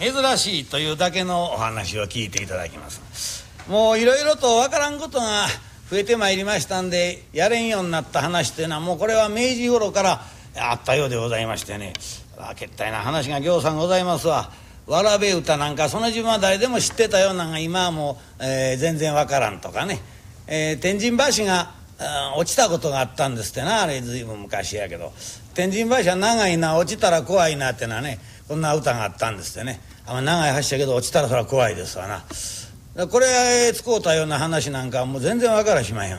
珍しいというだけのお話を聞いていただきます。もういろいろとわからんことが増えてまいりましたんで、やれんようになった話というのはもうこれは明治頃からあったようでございましてね、けったいな話がぎょうさんございますわ。わらべ歌なんかその自分は誰でも知ってたようなのが今はもう、全然わからんとかね、天神橋が落ちたことがあったんですってな。あれずいぶん昔やけど、天神橋は長いな、落ちたら怖いなってのはね、こんな歌があったんですってね。長い橋やけど落ちたらそれは怖いですわな。これ使うたような話なんかもう全然わからしまへん。